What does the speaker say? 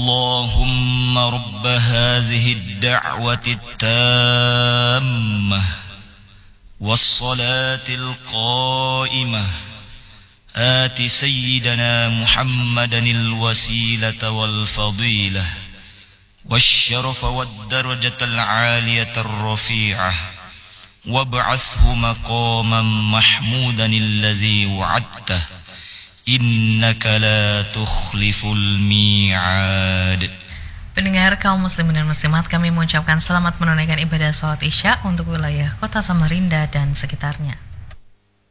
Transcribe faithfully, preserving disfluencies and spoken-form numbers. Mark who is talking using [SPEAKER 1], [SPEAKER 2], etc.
[SPEAKER 1] اللهم رب هذه الدعوة التامة والصلاة القائمة آت سيدنا محمدا الوسيلة والفضيلة والشرف والدرجة العالية الرفيعة وابعثه مقاما محمودا الذي وعدته إنك لا تخلف الميعاد.
[SPEAKER 2] Pendengar kaum muslimin dan muslimat, kami mengucapkan selamat menunaikan ibadah salat Isya untuk wilayah Kota Samarinda dan sekitarnya.